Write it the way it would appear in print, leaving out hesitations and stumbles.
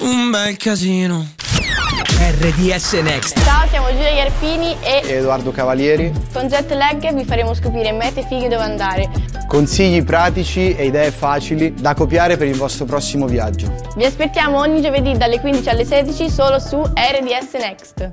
un bel casino. RDS Next. Ciao, siamo Giulia Ierpini e Edoardo Cavalieri. con Jet Lag vi faremo scoprire mete fighe dove andare. Consigli pratici e idee facili da copiare per il vostro prossimo viaggio. Vi aspettiamo ogni giovedì dalle 15 alle 16 solo su RDS Next.